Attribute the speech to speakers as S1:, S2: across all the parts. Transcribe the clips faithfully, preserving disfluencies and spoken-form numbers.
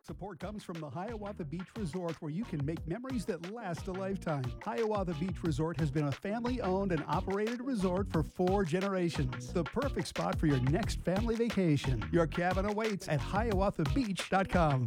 S1: Support comes from the Hiawatha Beach Resort, where you can make memories that last a lifetime. Hiawatha Beach Resort has been a family-owned and operated resort for four generations. The perfect spot for your next family vacation. Your cabin awaits at hiawatha beach dot com.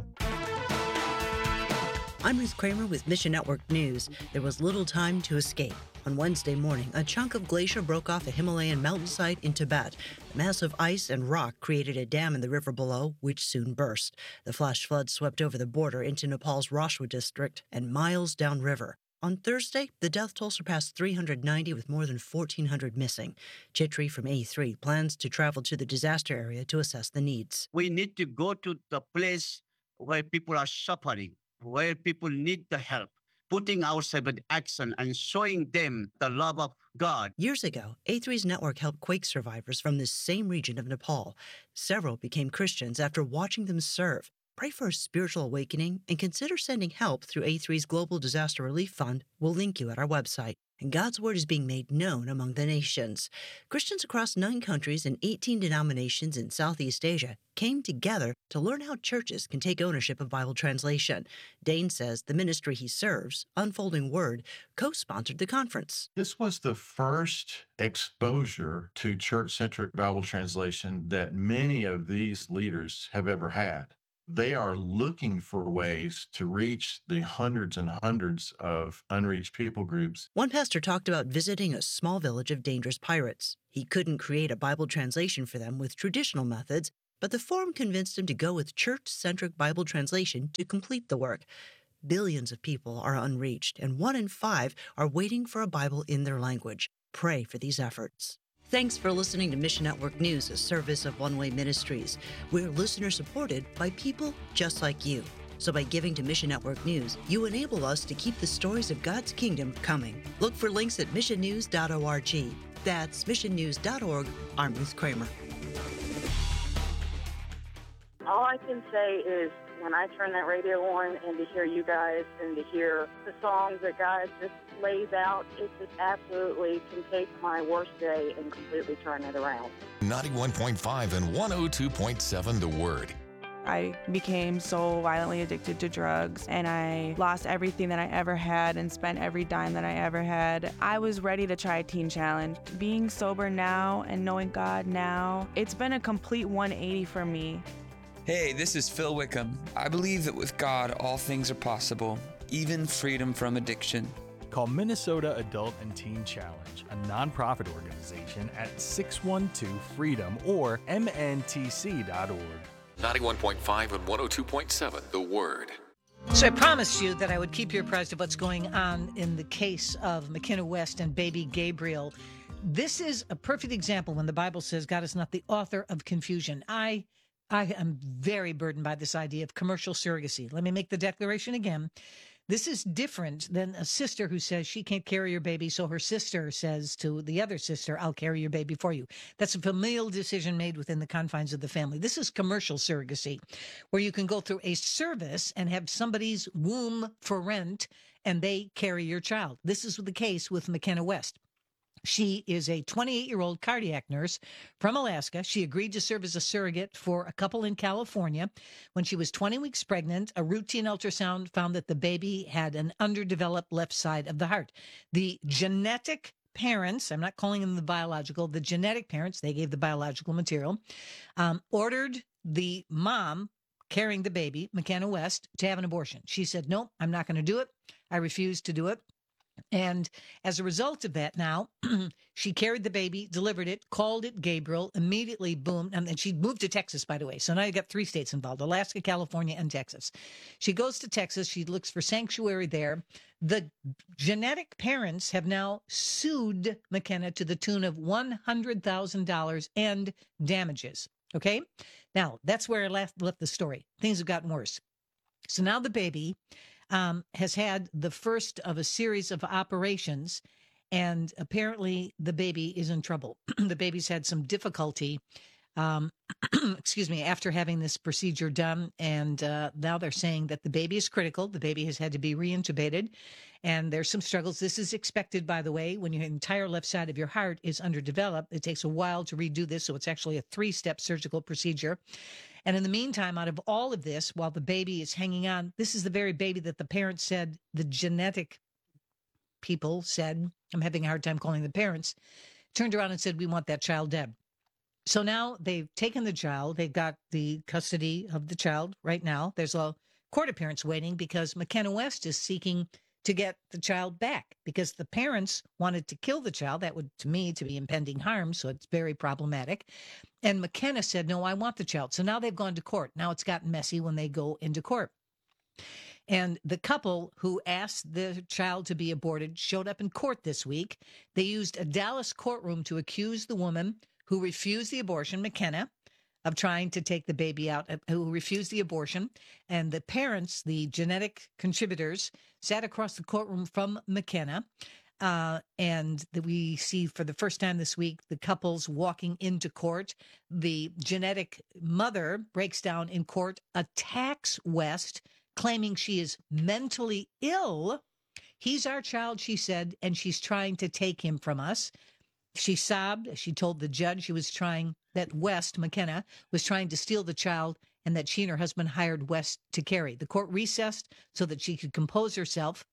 S2: I'm Ruth Kramer with Mission Network News. There was little time to escape. On Wednesday morning, a chunk of glacier broke off a Himalayan mountainside in Tibet. Massive ice and rock created a dam in the river below, which soon burst. The flash flood swept over the border into Nepal's Rashwa district and miles downriver. On Thursday, the death toll surpassed three hundred ninety, with more than fourteen hundred missing. Chitri from A three plans to travel to the disaster area to assess the needs.
S3: We need to go to the place where people are suffering, where people need the help, putting ourselves in action and showing them the love of God.
S2: Years ago, A three's network helped quake survivors from this same region of Nepal. Several became Christians after watching them serve. Pray for a spiritual awakening and consider sending help through A three's Global Disaster Relief Fund. We'll link you at our website. And God's word is being made known among the nations. Christians across nine countries and eighteen denominations in Southeast Asia came together to learn how churches can take ownership of Bible translation. Dane says the ministry he serves, Unfolding Word, co-sponsored the conference.
S4: This was the first exposure to church-centric Bible translation that many of these leaders have ever had. They are looking for ways to reach the hundreds and hundreds of unreached people groups.
S2: One pastor talked about visiting a small village of dangerous pirates. He couldn't create a Bible translation for them with traditional methods, but the forum convinced him to go with church-centric Bible translation to complete the work. Billions of people are unreached, and one in five are waiting for a Bible in their language. Pray for these efforts. Thanks for listening to Mission Network News, a service of One Way Ministries. We're listener-supported by people just like you. So by giving to Mission Network News, you enable us to keep the stories of God's kingdom coming. Look for links at mission news dot org. That's mission news dot org. I'm Ruth Kramer.
S5: All I can say is when I turn that radio on and to hear you guys and to hear the songs that guys just lays out, it just absolutely can take my worst day and completely turn it around.
S6: ninety-one point five and one oh two point seven The Word.
S7: I became so violently addicted to drugs, and I lost everything that I ever had and spent every dime that I ever had. I was ready to try a teen challenge. Being sober now and knowing God now, it's been a complete one eighty for me.
S8: Hey, this is Phil Wickham. I believe that with God, all things are possible, even freedom from addiction.
S9: Call Minnesota Adult and Teen Challenge, a nonprofit organization, at six one two freedom or m n t c dot org.
S6: ninety-one point five and one oh two point seven The Word.
S10: So I promised you that I would keep you apprised of what's going on in the case of McKenna West and baby Gabriel. This is a perfect example when the Bible says God is not the author of confusion. I I am very burdened by this idea of commercial surrogacy. Let me make the declaration again. This is different than a sister who says she can't carry your baby, so her sister says to the other sister, I'll carry your baby for you. That's a familial decision made within the confines of the family. This is commercial surrogacy, where you can go through a service and have somebody's womb for rent, and they carry your child. This is the case with McKenna West. She is a twenty-eight-year-old cardiac nurse from Alaska. She agreed to serve as a surrogate for a couple in California. When she was twenty weeks pregnant, a routine ultrasound found that the baby had an underdeveloped left side of the heart. The genetic parents, I'm not calling them the biological, the genetic parents, they gave the biological material, um, ordered the mom carrying the baby, McKenna West, to have an abortion. She said, nope, I'm not going to do it. I refuse to do it. And as a result of that, now she carried the baby, delivered it, called it Gabriel, immediately, boom. And she moved to Texas, by the way. So now you got three states involved, Alaska, California, and Texas. She goes to Texas. She looks for sanctuary there. The genetic parents have now sued McKenna to the tune of one hundred thousand dollars and damages. Okay. Now that's where I left, left the story. Things have gotten worse. So now the baby Um, has had the first of a series of operations, and apparently the baby is in trouble. The baby's had some difficulty, um, excuse me, after having this procedure done, and uh, now they're saying that the baby is critical. The baby has had to be reintubated, and there's some struggles. This is expected, by the way, when your entire left side of your heart is underdeveloped. It takes a while to redo this, so it's actually a three-step surgical procedure. And in the meantime, out of all of this, while the baby is hanging on, this is the very baby that the parents said, the genetic people said, I'm having a hard time calling the parents, turned around and said, we want that child dead. So now they've taken the child. They've got the custody of the child right now. There's a court appearance waiting because McKenna West is seeking to get the child back because the parents wanted to kill the child. That would, to me, to be impending harm. So it's very problematic. And McKenna said, no, I want the child. So now they've gone to court. Now it's gotten messy when they go into court. And the couple who asked the child to be aborted showed up in court this week. They used a Dallas courtroom to accuse the woman who refused the abortion, McKenna, of trying to take the baby out, who refused the abortion. And the parents, the genetic contributors, sat across the courtroom from McKenna. Uh, and the, we see for the first time this week, the couples walking into court. The genetic mother breaks down in court, attacks West, claiming she is mentally ill. He's our child, she said, and she's trying to take him from us. She sobbed. She told the judge she was trying, that West, McKenna, was trying to steal the child and that she and her husband hired West to carry. The court recessed so that she could compose herself.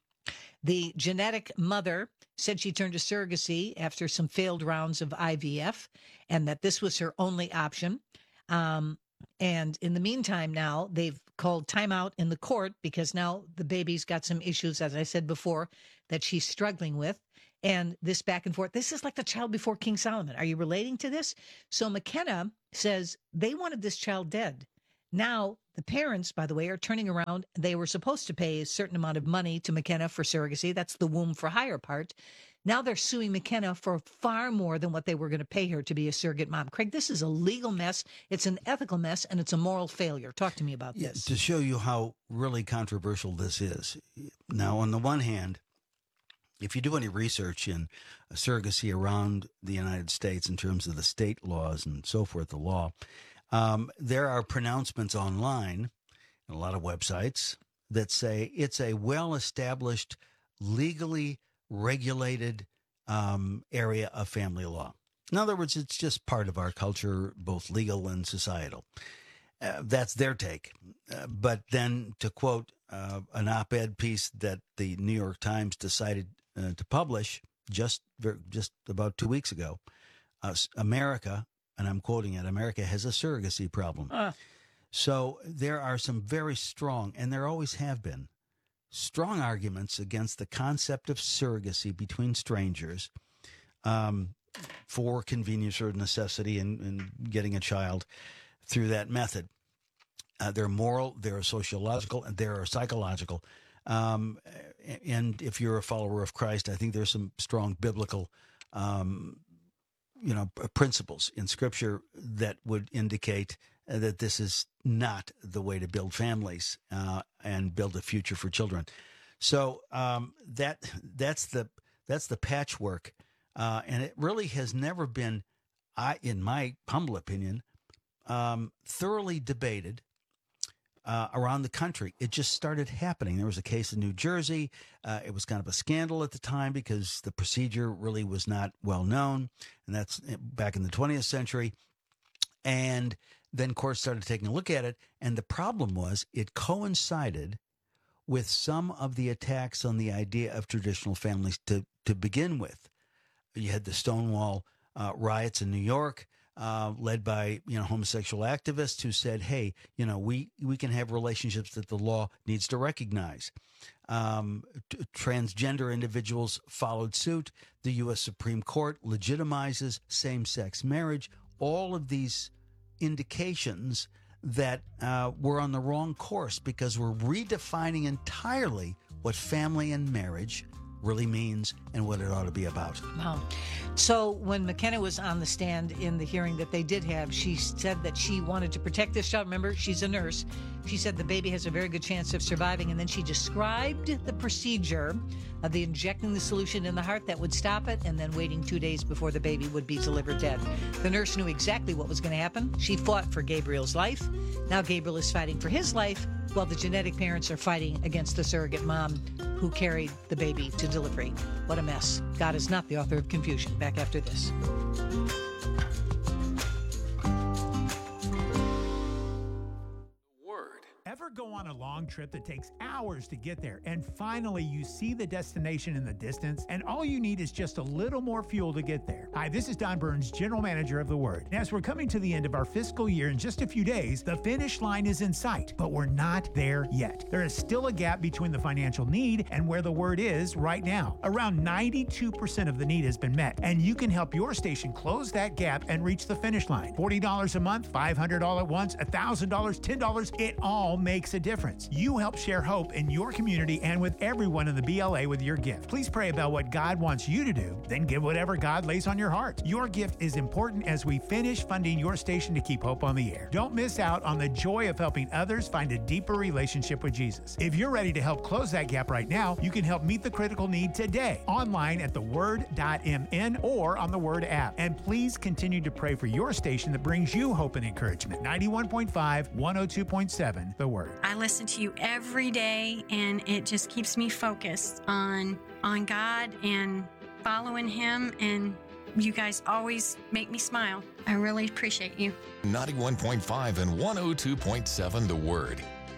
S10: The genetic mother said she turned to surrogacy after some failed rounds of I V F and that this was her only option. Um, and in the meantime, now they've called timeout in the court because now the baby's got some issues, as I said before, that she's struggling with. And this back and forth, this is like the child before King Solomon. Are you relating to this? So McKenna says they wanted this child dead. Now, the parents, by the way, are turning around. They were supposed to pay a certain amount of money to McKenna for surrogacy. That's the womb for hire part. Now they're suing McKenna for far more than what they were going to pay her to be a surrogate mom. Craig, this is a legal mess. It's an ethical mess, and it's a moral failure. Talk to me about
S11: yeah,
S10: this.
S11: To show you how really controversial this is. Now, on the one hand, if you do any research in surrogacy around the United States in terms of the state laws and so forth, the law, um, there are pronouncements online, and a lot of websites, that say it's a well-established, legally regulated um, area of family law. In other words, it's just part of our culture, both legal and societal. Uh, that's their take. Uh, but then to quote uh, an op-ed piece that the New York Times decided uh, to publish just just about two weeks ago, uh, America, and I'm quoting it, America has a surrogacy problem. Uh. So there are some very strong, and there always have been, strong arguments against the concept of surrogacy between strangers um, for convenience or necessity in, in getting a child through that method. Uh, they're moral, they're sociological, and they're psychological. Um, and if you're a follower of Christ, I think there's some strong biblical, um, you know, principles in Scripture that would indicate that this is not the way to build families uh, and build a future for children. So um, that that's the that's the patchwork, uh, and it really has never been, I, in my humble opinion, um, thoroughly debated uh, around the country. It just started happening. There was a case in New Jersey. Uh, it was kind of a scandal at the time because the procedure really was not well known, and that's back in the twentieth century. And then courts started taking a look at it, and the problem was it coincided with some of the attacks on the idea of traditional families to, to begin with. You had the Stonewall uh, riots in New York, uh, led by you know homosexual activists who said, "Hey, you know we we can have relationships that the law needs to recognize." Um, t- transgender individuals followed suit. The U S Supreme Court legitimizes same-sex marriage. All of these indications that uh, we're on the wrong course because we're redefining entirely what family and marriage really means and what it ought to be about.
S10: Wow. So when McKenna was on the stand in the hearing that they did have, she said that she wanted to protect this child. Remember, she's a nurse. She said the baby has a very good chance of surviving, and then she described the procedure of the injecting the solution in the heart that would stop it and then waiting two days before the baby would be delivered dead. The nurse knew exactly what was going to happen. She fought for Gabriel's life. Now Gabriel is fighting for his life while the genetic parents are fighting against the surrogate mom who carried the baby to delivery. What a mess. God is not the author of confusion. Back after this.
S12: Ever go on a long trip that takes hours to get there, and finally you see the destination in the distance, and all you need is just a little more fuel to get there? Hi, this is Don Burns, General Manager of The Word. And as we're coming to the end of our fiscal year in just a few days, the finish line is in sight, but we're not there yet. There is still a gap between the financial need and where The Word is right now. Around ninety-two percent of the need has been met, and you can help your station close that gap and reach the finish line. forty dollars a month, five hundred dollars at once, one thousand dollars, ten dollars, it all makes a difference. You help share hope in your community and with everyone in the B L A with your gift. Please pray about what God wants you to do, then give whatever God lays on your heart. Your gift is important as we finish funding your station to keep hope on the air. Don't miss out on the joy of helping others find a deeper relationship with Jesus. If you're ready to help close that gap right now, you can help meet the critical need today, online at the word dot m n or on the Word app. And please continue to pray for your station that brings you hope and encouragement. ninety-one point five, one oh two point seven, The Word.
S13: I listen to you every day, and it just keeps me focused on on God and following Him, and you guys always make me smile. I really appreciate you.
S6: ninety-one point five and one oh two point seven The Word.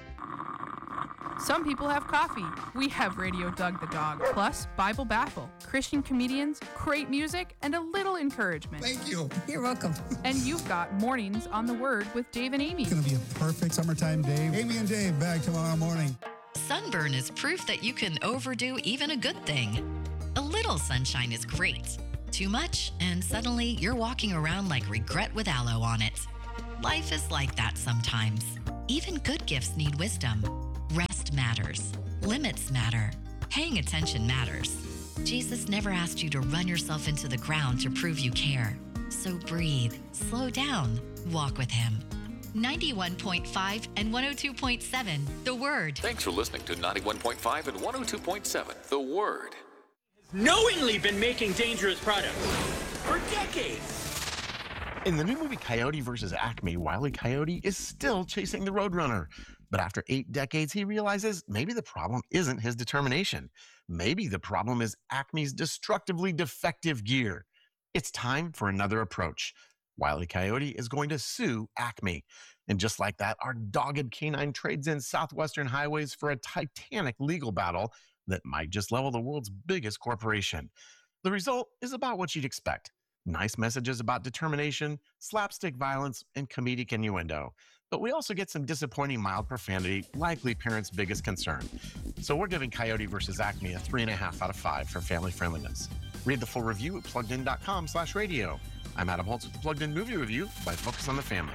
S14: Some people have coffee. We have Radio Doug the Dog, plus Bible Baffle, Christian comedians, great music, and a little encouragement.
S15: Thank you.
S14: You're welcome. And you've got Mornings on the Word with Dave and Amy.
S15: It's going to be a perfect summertime day. Amy and Dave back tomorrow morning.
S16: Sunburn is proof that you can overdo even a good thing. A little sunshine is great. Too much, and suddenly you're walking around like regret with aloe on it. Life is like that sometimes. Even good gifts need wisdom. Rest matters. Limits matter. Paying attention matters. Jesus never asked you to run yourself into the ground to prove you care. So breathe, slow down, walk with Him. ninety-one point five and one oh two point seven, The Word.
S6: Thanks for listening to ninety-one point five and one oh two point seven, The Word.
S17: Knowingly been making dangerous products for decades.
S18: In the new movie Coyote versus Acme, Wile E. Coyote is still chasing the Roadrunner. But after eight decades, he realizes maybe the problem isn't his determination. Maybe the problem is Acme's destructively defective gear. It's time for another approach. Wile E. Coyote is going to sue Acme. And just like that, our dogged canine trades in Southwestern highways for a titanic legal battle that might just level the world's biggest corporation. The result is about what you'd expect. Nice messages about determination, slapstick violence, and comedic innuendo. But we also get some disappointing mild profanity, likely parents' biggest concern. So we're giving Coyote versus Acme a three and a half out of five for family friendliness. Read the full review at pluggedin.com slash radio. I'm Adam Holtz with the Plugged In Movie Review by Focus on the Family.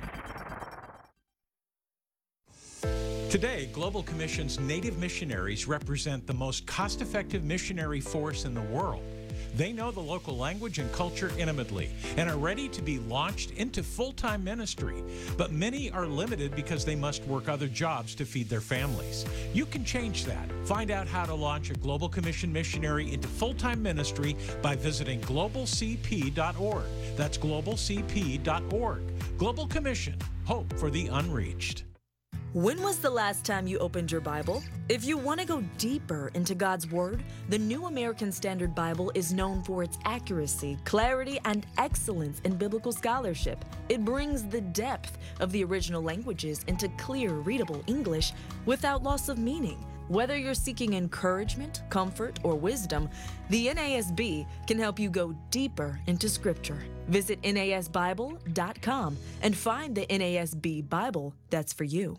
S19: Today, Global Commission's Native missionaries represent the most cost-effective missionary force in the world. They know the local language and culture intimately and are ready to be launched into full-time ministry. But many are limited because they must work other jobs to feed their families. You can change that. Find out how to launch a Global Commission missionary into full-time ministry by visiting global c p dot org. That's global c p dot org. Global Commission, hope for the unreached.
S20: When was the last time you opened your Bible? If you want to go deeper into God's Word, the New American Standard Bible is known for its accuracy, clarity, and excellence in biblical scholarship. It brings the depth of the original languages into clear, readable English without loss of meaning. Whether you're seeking encouragement, comfort, or wisdom, the N A S B can help you go deeper into Scripture. Visit N A S Bible dot com and find the N A S B Bible that's for you.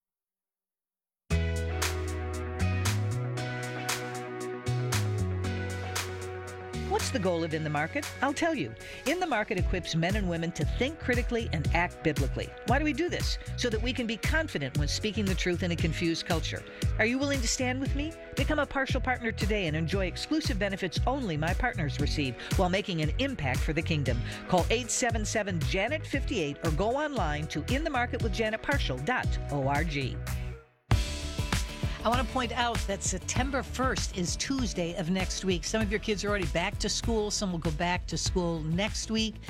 S10: What's the goal of In the Market? I'll tell you. In the Market equips men and women to think critically and act biblically. Why do we do this? So that we can be confident when speaking the truth in a confused culture. Are you willing to stand with me? Become a partial partner today and enjoy exclusive benefits only my partners receive while making an impact for the kingdom. Call eight seven seven, Janet fifty-eight or go online to in the market with janet partial dot org. I want to point out that September first is Tuesday of next week. Some of your kids are already back to school. Some will go back to school next week.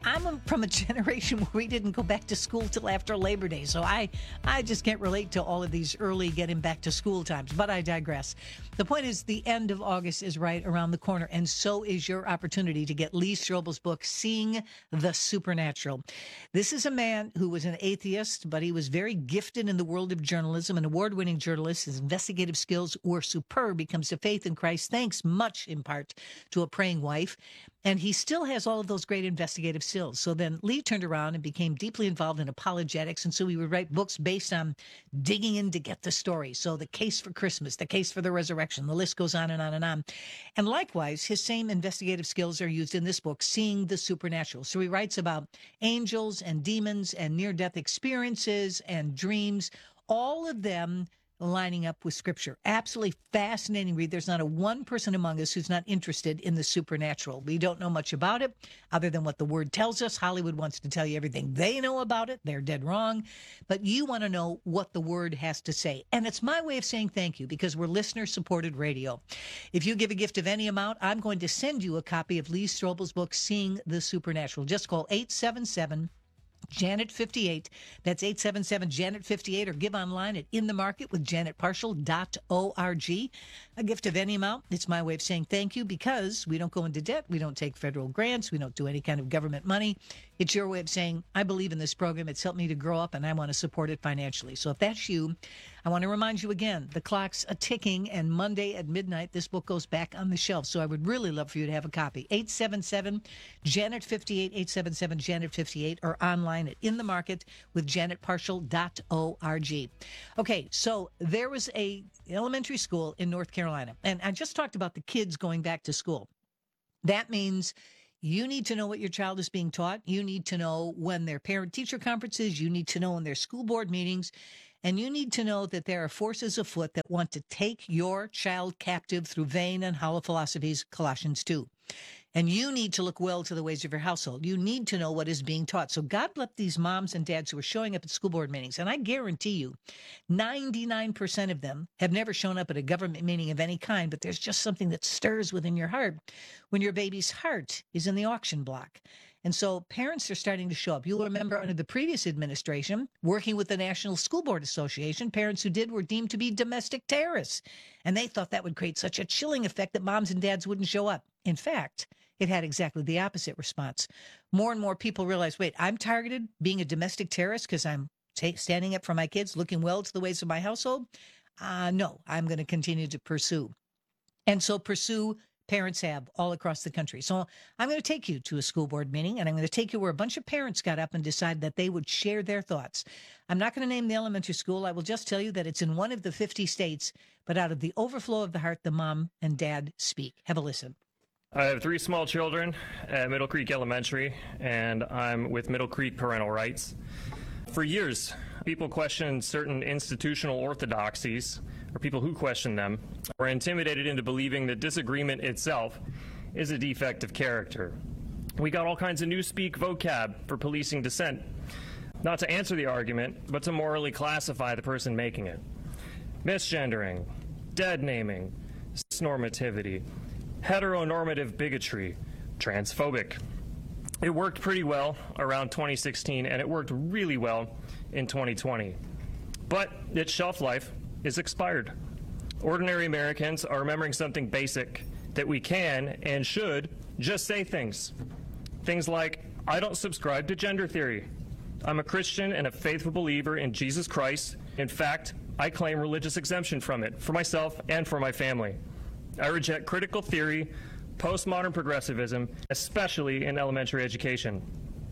S10: I'm from a generation where we didn't go back to school till after Labor Day, so I, I just can't relate to all of these early getting back to school times, but I digress. The point is the end of August is right around the corner, and so is your opportunity to get Lee Strobel's book, Seeing the Supernatural. This is a man who was an atheist, but he was very gifted in the world of journalism, an award-winning journalist. His investigative skills were superb. He comes to faith in Christ, thanks much in part to a praying wife. And he still has all of those great investigative skills. So then Lee turned around and became deeply involved in apologetics. And so he would write books based on digging in to get the story. So The Case for Christmas, The Case for the Resurrection, the list goes on and on and on. And likewise, his same investigative skills are used in this book, Seeing the Supernatural. So he writes about angels and demons and near-death experiences and dreams, all of them lining up with Scripture. Absolutely fascinating read. There's not a one person among us who's not interested in the supernatural. We don't know much about it other than what the Word tells us. Hollywood wants to tell you everything they know about it. They're dead wrong. But you want to know what the Word has to say. And it's my way of saying thank you because we're listener-supported radio. If you give a gift of any amount, I'm going to send you a copy of Lee Strobel's book, Seeing the Supernatural. Just call eight seven seven Janet fifty-eight. That's eight seven seven Janet fifty-eight, or give online at in the market with janet partial dot org. A gift of any amount. It's my way of saying thank you because we don't go into debt. We don't take federal grants. We don't do any kind of government money. It's your way of saying, I believe in this program. It's helped me to grow up and I want to support it financially. So if that's you, I want to remind you again, the clock's a ticking, and Monday at midnight, this book goes back on the shelf. So I would really love for you to have a copy. eight seven seven Janet fifty-eight, eight seven seven Janet fifty-eight, or online at in the market with janet partial dot org. Okay, so there was a elementary school in North Carolina, and I just talked about the kids going back to school. That means you need to know what your child is being taught. You need to know when their parent-teacher conferences. You need to know when their school board meetings. And you need to know that there are forces afoot that want to take your child captive through vain and hollow philosophies, Colossians two. And you need to look well to the ways of your household. You need to know what is being taught. So God bless these moms and dads who are showing up at school board meetings. And I guarantee you, ninety-nine percent of them have never shown up at a government meeting of any kind, but there's just something that stirs within your heart when your baby's heart is in the auction block. And so parents are starting to show up. You'll remember under the previous administration, working with the National School Board Association, parents who did were deemed to be domestic terrorists. And they thought that would create such a chilling effect that moms and dads wouldn't show up. In fact, it had exactly the opposite response. More and more people realize, wait, I'm targeted being a domestic terrorist because I'm t- standing up for my kids, looking well to the ways of my household? Uh, no, I'm going to continue to pursue. And so pursue parents have all across the country. So I'm going to take you to a school board meeting, and I'm going to take you where a bunch of parents got up and decided that they would share their thoughts. I'm not going to name the elementary school. I will just tell you that it's in one of the fifty states, but out of the overflow of the heart, the mom and dad speak. Have a listen.
S21: I have three small children at Middle Creek Elementary, and I'm with Middle Creek Parental Rights. For years, people questioned certain institutional orthodoxies, or people who question them, were intimidated into believing that disagreement itself is a defect of character. We got all kinds of newspeak vocab for policing dissent, not to answer the argument, but to morally classify the person making it. Misgendering, dead naming, cisnormativity, heteronormative bigotry, transphobic. It worked pretty well around twenty sixteen, and it worked really well in twenty twenty. But its shelf life is expired. Ordinary Americans are remembering something basic, that we can and should just say things. Things like, I don't subscribe to gender theory. I'm a Christian and a faithful believer in Jesus Christ. In fact, I claim religious exemption from it, for myself and for my family. I reject critical theory, postmodern progressivism, especially in elementary education.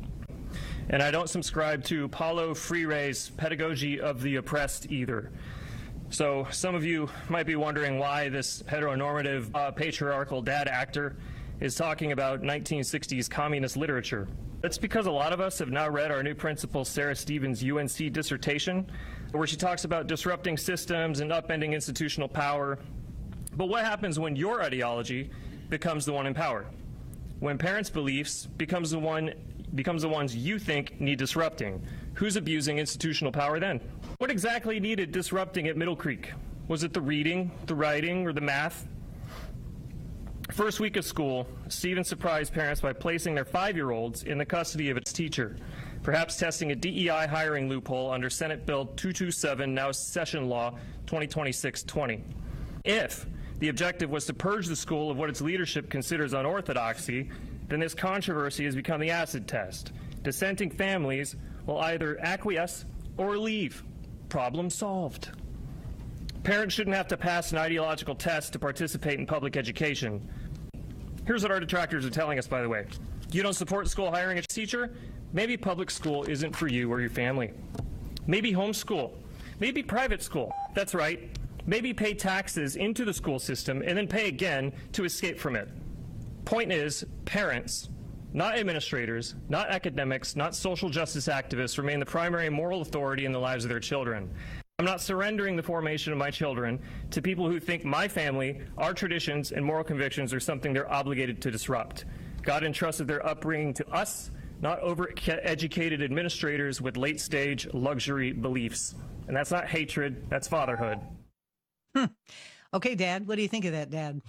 S21: And I don't subscribe to Paulo Freire's pedagogy of the oppressed either. So some of you might be wondering why this heteronormative, uh, patriarchal dad actor is talking about nineteen sixties communist literature. That's because a lot of us have now read our new principal Sarah Stevens' U N C dissertation, where she talks about disrupting systems and upending institutional power. But what happens when your ideology becomes the one in power? When parents' beliefs becomes the one becomes the ones you think need disrupting? Who's abusing institutional power then? What exactly needed disrupting at Middle Creek? Was it the reading, the writing, or the math? First week of school, Stephen surprised parents by placing their five-year-olds in the custody of its teacher, perhaps testing a D E I hiring loophole under Senate Bill two twenty-seven, now Session Law twenty twenty-six twenty. If the objective was to purge the school of what its leadership considers unorthodoxy, then this controversy has become the acid test. Dissenting families will either acquiesce or leave. Problem solved. Parents shouldn't have to pass an ideological test to participate in public education. Here's what our detractors are telling us, by the way. You don't support school hiring a teacher? Maybe public school isn't for you or your family. Maybe homeschool. Maybe private school. That's right. Maybe pay taxes into the school system and then pay again to escape from it. Point is, parents, not administrators, not academics, not social justice activists, remain the primary moral authority in the lives of their children. I'm not surrendering the formation of my children to people who think my family, our traditions, and moral convictions are something they're obligated to disrupt. God entrusted their upbringing to us, not over-educated administrators with late-stage luxury beliefs. And that's not hatred, that's fatherhood.
S10: Hmm. Okay, Dad, what do you think of that, Dad?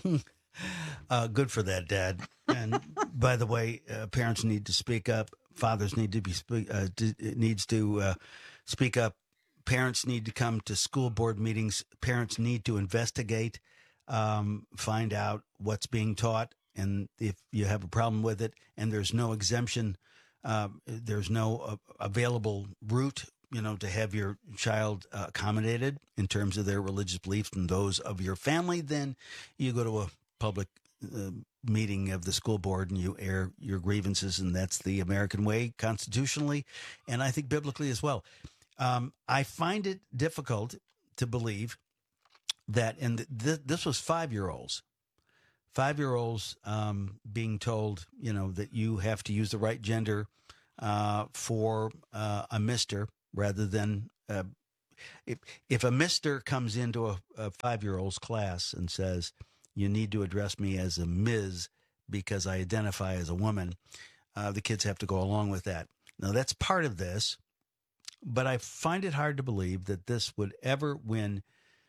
S11: Uh, good for that, Dad. And by the way, uh, parents need to speak up. Fathers need to be spe- uh, d- needs to uh, speak up. Parents need to come to school board meetings. Parents need to investigate, um, find out what's being taught, and if you have a problem with it, and there's no exemption, uh, there's no uh, available route, you know, to have your child uh, accommodated in terms of their religious beliefs and those of your family, then you go to a public uh, meeting of the school board and you air your grievances, and that's the American way constitutionally, and I think biblically as well. Um, I find it difficult to believe that, and th- th- this was five-year-olds, five-year-olds um, being told, you know, that you have to use the right gender uh, for uh, a mister rather than uh, if if a mister comes into a, a five-year-old's class and says, you need to address me as a Miz because I identify as a woman, uh, the kids have to go along with that. Now, that's part of this. But I find it hard to believe that this would ever win,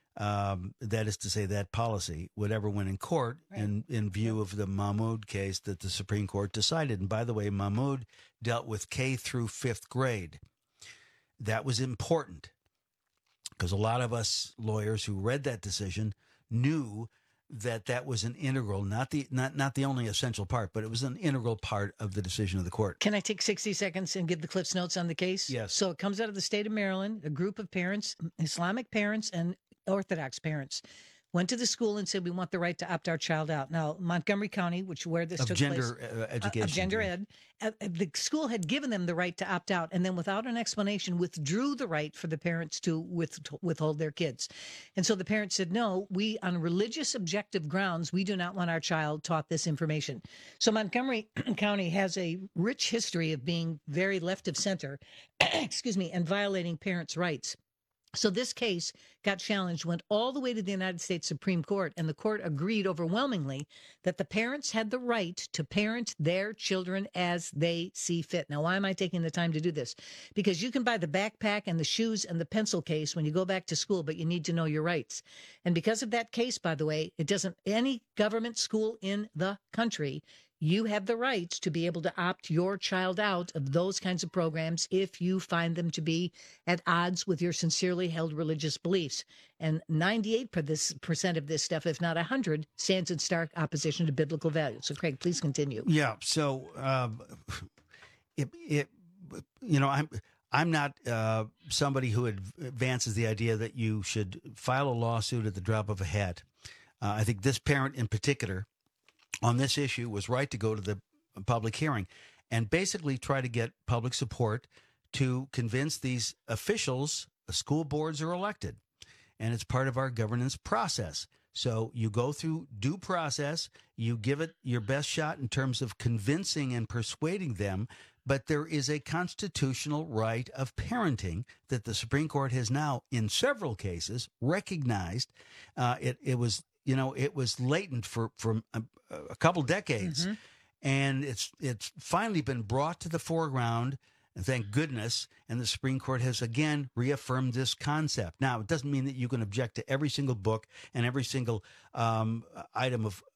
S11: um, that is to say, that policy would ever win in court right. in, in view of the Mahmoud case that the Supreme Court decided. And by the way, Mahmoud dealt with K through fifth grade. That was important because a lot of us lawyers who read that decision knew that that was an integral, not the not not the only essential part, but it was an integral part of the decision of the court.
S10: Can I take sixty seconds and give the Cliff's Notes on the case?
S11: Yes.
S10: So it comes out of the state of Maryland. A group of parents, Islamic parents and Orthodox parents, went to the school and said, we want the right to opt our child out. Now, Montgomery County, which where this
S11: of
S10: took
S11: gender,
S10: place.
S11: Uh, education.
S10: Uh, of gender ed. Uh, the school had given them the right to opt out and then without an explanation withdrew the right for the parents to with, withhold their kids. And so the parents said, no, we, on religious objective grounds, we do not want our child taught this information. So Montgomery County has a rich history of being very left of center, excuse me, and violating parents' rights. So this case got challenged, went all the way to the United States Supreme Court, and the court agreed overwhelmingly that the parents had the right to parent their children as they see fit. Now, why am I taking the time to do this? Because you can buy the backpack and the shoes and the pencil case when you go back to school, but you need to know your rights. And because of that case, by the way, it doesn't, any government school in the country, you have the right to be able to opt your child out of those kinds of programs if you find them to be at odds with your sincerely held religious beliefs. And ninety-eight percent of this stuff, if not one hundred, stands in stark opposition to biblical values. So, Craig, please continue.
S11: Yeah. So, um, it, it, you know, I'm I'm not uh, somebody who advances the idea that you should file a lawsuit at the drop of a hat. Uh, I think this parent in particular on this issue was right to go to the public hearing and basically try to get public support to convince these officials, school boards are elected, and it's part of our governance process. So you go through due process, you give it your best shot in terms of convincing and persuading them, but there is a constitutional right of parenting that the Supreme Court has now, in several cases, recognized. Uh, it, it was You know, it was latent for, for a, a couple decades, mm-hmm. and it's it's finally been brought to the foreground, and thank goodness, and the Supreme Court has again reaffirmed this concept. Now, it doesn't mean that you can object to every single book and every single um, item of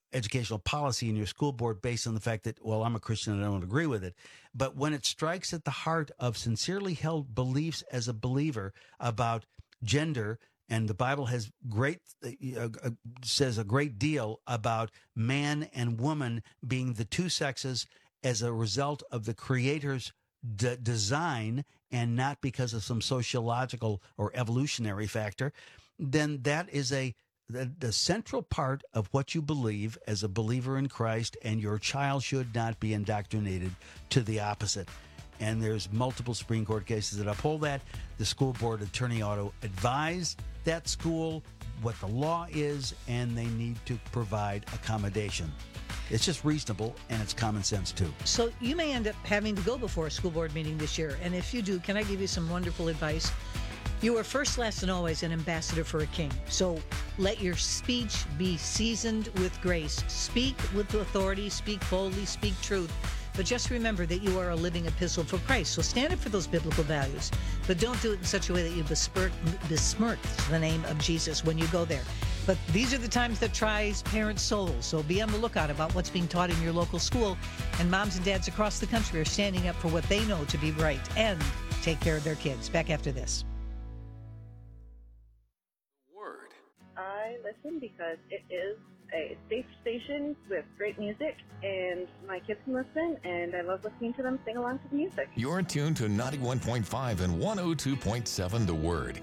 S11: educational policy in your school board based on the fact that, well, I'm a Christian and I don't agree with it. But when it strikes at the heart of sincerely held beliefs as a believer about gender, and the Bible has great uh, uh, says a great deal about man and woman being the two sexes as a result of the Creator's d- design and not because of some sociological or evolutionary factor, then that is a the, the central part of what you believe as a believer in Christ, and your child should not be indoctrinated to the opposite. And there's multiple Supreme Court cases that uphold that. The school board attorney ought to advise that school what the law is, and they need to provide accommodation. It's just reasonable, and it's common sense, too.
S10: So you may end up having to go before a school board meeting this year. And if you do, can I give you some wonderful advice? You are first, last, and always an ambassador for a king. So let your speech be seasoned with grace. Speak with authority, speak boldly, speak truth. But just remember that you are a living epistle for Christ. So stand up for those biblical values. But don't do it in such a way that you besmirch, besmirch the name of Jesus when you go there. But these are the times that tries parents' souls. So be on the lookout about what's being taught in your local school. And moms and dads across the country are standing up for what they know to be right and take care of their kids. Back after this.
S5: I listen because it is a safe station with great music, and my kids can listen, and I love listening to them sing along to the music.
S6: You're tuned to ninety-one point five and one oh two point seven The Word.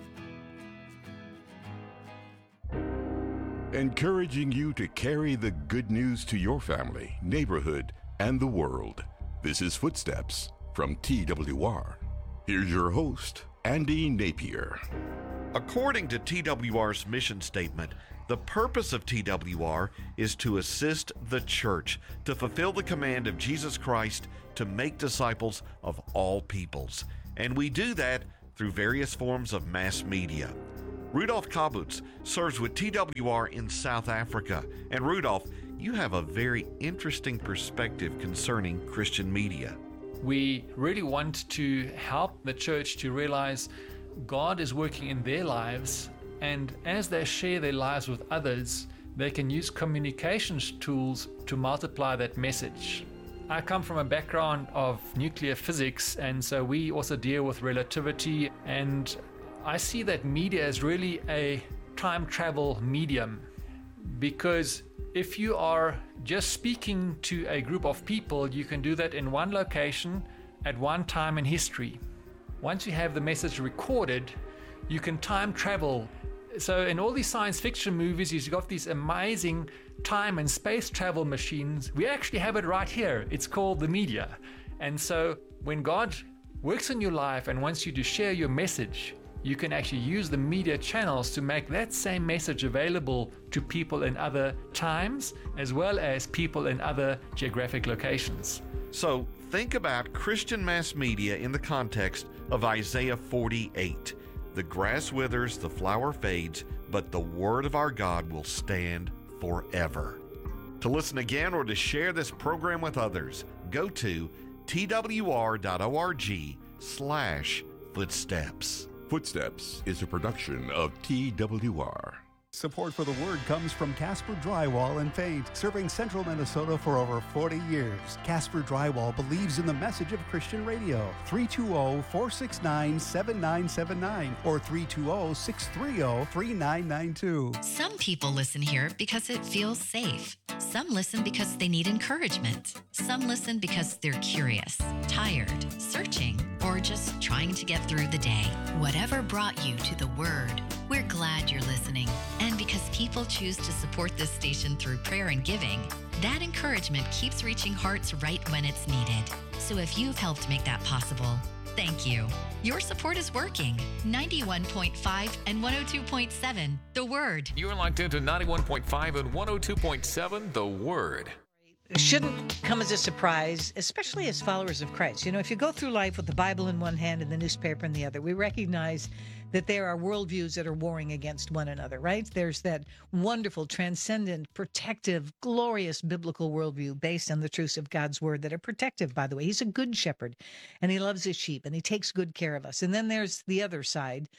S1: Encouraging you to carry the good news to your family, neighborhood, and the world. This is Footsteps from T W R. Here's your host, Andy Napier.
S22: According to T W R's mission statement, the purpose of T W R is to assist the church to fulfill the command of Jesus Christ to make disciples of all peoples. And we do that through various forms of mass media. Rudolph Kabutz serves with T W R in South Africa. And Rudolph, you have a very interesting perspective concerning Christian media.
S23: We really want to help the church to realize God is working in their lives, and as they share their lives with others, they can use communications tools to multiply that message. I come from a background of nuclear physics, and so we also deal with relativity, and I see that media is really a time travel medium, because if you are just speaking to a group of people, you can do that in one location at one time in history. Once you have the message recorded, you can time travel. So in all these science fiction movies, you've got these amazing time and space travel machines. We actually have it right here. It's called the media. And so when God works in your life and wants you to share your message, you can actually use the media channels to make that same message available to people in other times, as well as people in other geographic locations.
S22: So think about Christian mass media in the context of Isaiah forty-eight. The grass withers, the flower fades, but the word of our God will stand forever. To listen again or to share this program with others, go to twr.org slash footsteps.
S1: Footsteps is a production of T W R.
S15: Support for the Word comes from Casper Drywall and Paint, serving central Minnesota for over forty years. Casper Drywall believes in the message of Christian radio. three two zero, four six nine, seven nine seven nine or three two zero, six three zero, three nine nine two.
S16: Some people listen here because it feels safe. Some listen because they need encouragement. Some listen because they're curious, tired, searching, or just trying to get through the day. Whatever brought you to the Word, we're glad you're listening. And because people choose to support this station through prayer and giving, that encouragement keeps reaching hearts right when it's needed. So if you've helped make that possible, thank you. Your support is working. ninety-one point five and one oh two point seven, The Word.
S6: You're locked into ninety-one point five and one oh two point seven, The Word.
S10: Shouldn't come as a surprise, especially as followers of Christ. You know, if you go through life with the Bible in one hand and the newspaper in the other, we recognize that there are worldviews that are warring against one another, right? There's that wonderful, transcendent, protective, glorious biblical worldview based on the truths of God's word that are protective, by the way. He's a good shepherd, and he loves his sheep, and he takes good care of us. And then there's the other side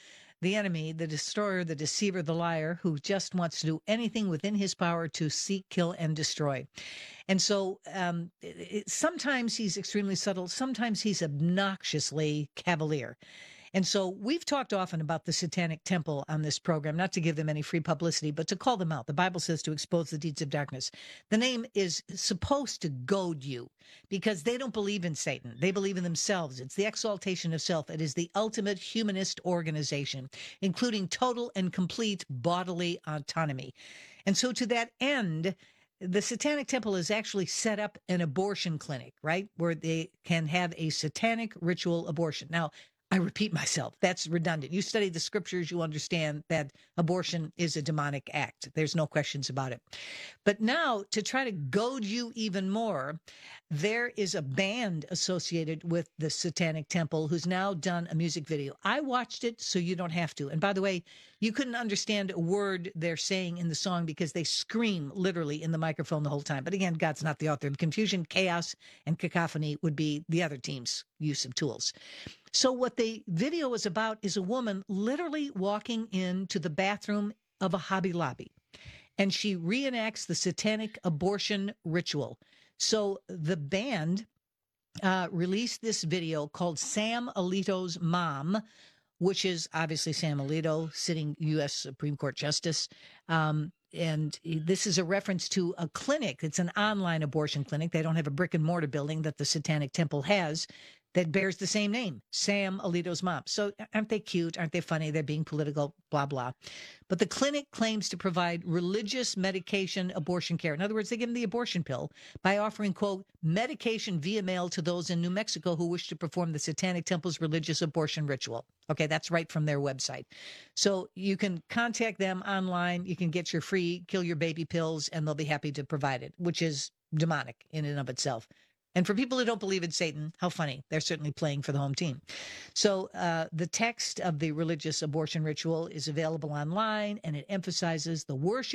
S10: the enemy, the destroyer, the deceiver, the liar, who just wants to do anything within his power to seek, kill, and destroy. And so um, it, it, sometimes he's extremely subtle. Sometimes he's obnoxiously cavalier. And so we've talked often about the Satanic Temple on this program, not to give them any free publicity, but to call them out. The Bible says to expose the deeds of darkness. The name is supposed to goad you because they don't believe in Satan. They believe in themselves. It's the exaltation of self. It is the ultimate humanist organization, including total and complete bodily autonomy. And so to that end, the Satanic Temple has actually set up an abortion clinic, right, where they can have a satanic ritual abortion. Now, I repeat myself. That's redundant. You study the scriptures, you understand that abortion is a demonic act. There's no questions about it. But now, to try to goad you even more, there is a band associated with the Satanic Temple who's now done a music video. I watched it so you don't have to. And by the way, you couldn't understand a word they're saying in the song because they scream literally in the microphone the whole time. But again, God's not the author of confusion. Chaos and cacophony would be the other team's use of tools. So what the video is about is a woman literally walking into the bathroom of a Hobby Lobby, and she reenacts the satanic abortion ritual. So the band uh, released this video called Sam Alito's Mom, which is obviously Sam Alito, sitting U S Supreme Court Justice. Um, and this is a reference to a clinic. It's an online abortion clinic. They don't have a brick and mortar building that the Satanic Temple has that bears the same name, Sam Alito's Mom. So aren't they cute? Aren't they funny? They're being political, blah, blah. But the clinic claims to provide religious medication abortion care. In other words, they give them the abortion pill by offering, quote, medication via mail to those in New Mexico who wish to perform the Satanic Temple's religious abortion ritual. Okay, that's right from their website. So you can contact them online. You can get your free kill your baby pills, and they'll be happy to provide it, which is demonic in and of itself. And for people who don't believe in Satan, how funny. They're certainly playing for the home team. So uh, the text of the religious abortion ritual is available online, and it emphasizes the worship